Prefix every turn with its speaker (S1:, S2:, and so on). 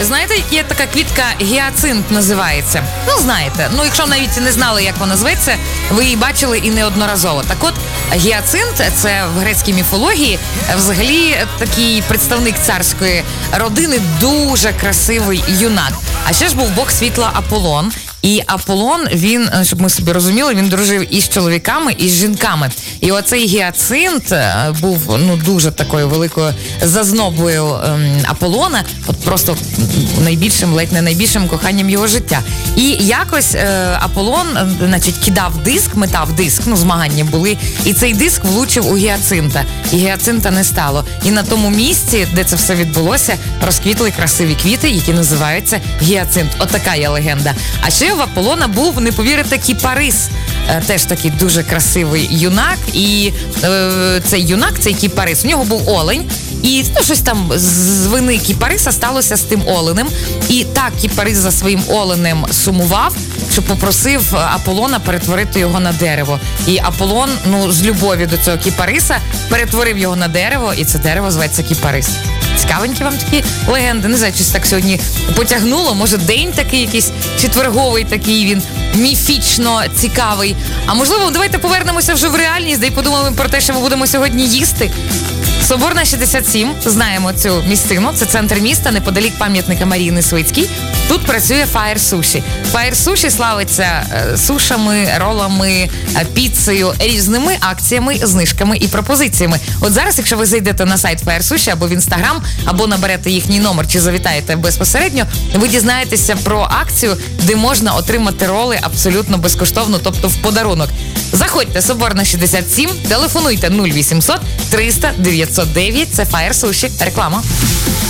S1: знаєте, є така квітка гіацинт називається? Ну, знаєте. Ну, якщо навіть не знали, як вона зветься, ви її бачили і неодноразово. Так от, гіацинт – це в грецькій міфології взагалі такий представник царської родини, дуже красивий юнак. А ще ж був бог світла Аполлон. І Аполлон, він, щоб ми собі розуміли, він дружив і з чоловіками, і з жінками. І оцей гіацинт був, дуже такою великою зазнобою Аполлона, от просто найбільшим, ледь не найбільшим коханням його життя. І якось Аполлон, значить, кидав диск, метав диск, змагання були, і цей диск влучив у гіацинта. І гіацинта не стало. І на тому місці, де це все відбулося, розквітли красиві квіти, які називаються гіацинт. Отака є легенда. А ще в Аполлона був, не повірите, кіпарис. Теж такий дуже красивий юнак. І цей юнак, цей кіпарис, у нього був олень. І щось там з вини кіпариса сталося з тим оленем. І так кіпарис за своїм оленем сумував, що попросив Аполлона перетворити його на дерево. І Аполлон, з любові до цього кіпариса, перетворив його на дерево, і це дерево зветься кіпарис. Цікавенькі вам такі легенди. Не знаю, щось так сьогодні потягнуло. Може, день такий якийсь четверговий, такий він міфічно цікавий. А можливо, давайте повернемося вже в реальність, де й подумаємо про те, що ми будемо сьогодні їсти. Соборна 67, знаємо цю місцину, це центр міста, неподалік пам'ятника Марії Несвицькій. Тут працює Fire Sushi. Fire Sushi славиться сушами, ролами, піцею, різними акціями, знижками і пропозиціями. От зараз, якщо ви зайдете на сайт Fire Sushi або в Instagram, або наберете їхній номер, чи завітаєте безпосередньо, ви дізнаєтеся про акцію, де можна отримати роли абсолютно безкоштовно, тобто в подарунок. Заходьте, Соборна 67, телефонуйте 0800 300 909, це Fire Sushi. Реклама.